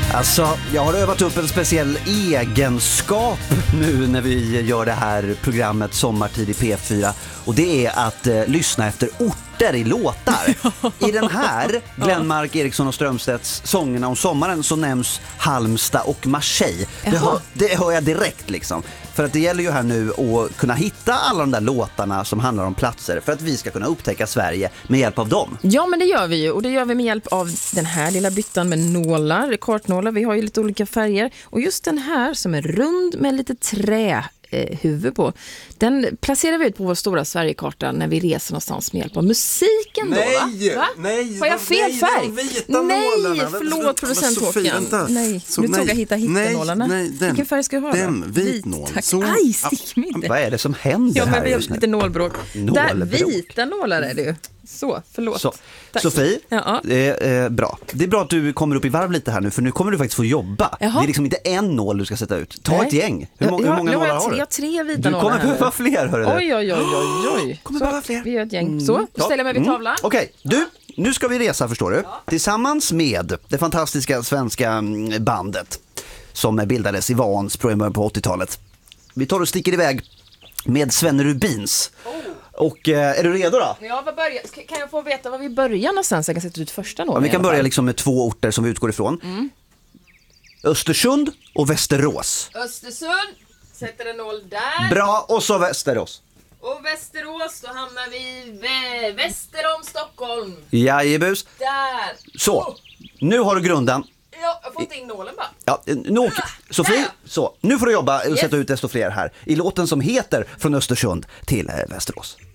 Alltså, jag har övat upp en speciell egenskap nu när vi gör det här programmet Sommartid i P4. Och det är att lyssna efter orter i låtar. I den här, Glenmark, Eriksson och Strömstedts sångerna om sommaren, så nämns Halmstad och Marseille. Det hör jag direkt liksom. För att det gäller ju här nu att kunna hitta alla de där låtarna som handlar om platser för att vi ska kunna upptäcka Sverige med hjälp av dem. Ja, men det gör vi ju. Och det gör vi med hjälp av den här lilla byttan med nålar, kartnålar. Vi har ju lite olika färger. Och just den här som är rund med lite trähuvud på, den placerar vi ut på vår stora Sverigekarta när vi reser någonstans med hjälp av musiken. Nej, va? Nej, har jag fel färg? Nej, förlåt producent Håkan. Nej, nu tog jag hitta nålarna. Vilken färg ska jag ha då? Vit nål. Aj, stick mig inte. Vad är det som händer här vi har just nu? lite nålbråk. Där, vita nålar är det ju. Så, förlåt. Så. Sofie, det är bra. Det är bra att du kommer upp i varv lite här nu, för nu kommer du faktiskt få jobba. Jaha. Det är liksom inte en nål du ska sätta ut. Ta ett gäng. Hur många nålar har du? Jag har 3 vita nålar. Du kommer behöva fler, hörru du. Oj. Kommer behöva fler. Vi gör ett gäng. Så, ställer jag mig vid tavlan. Okej, nu ska vi resa, förstår du. Tillsammans med det fantastiska svenska bandet som bildades i Vansbro på 80-talet. Vi tar och sticker iväg med Sven Rubins. Och är du redo då? Ja, kan jag få veta var vi börjar någonstans? Jag kan sätta ut första nålen. Ja, vi kan börja liksom med 2 orter som vi utgår ifrån. Östersund och Västerås. Östersund, sätter en nål där. Bra, och så Västerås. Och Västerås, då hamnar vi väster om Stockholm. Jajebus. Där. Så, nu har du grundan. Ja, jag får inte in nålen bara. Ja, Sofie, så. Nu får du jobba och sätta ut desto fler här. I låten som heter Från Östersund till Västerås.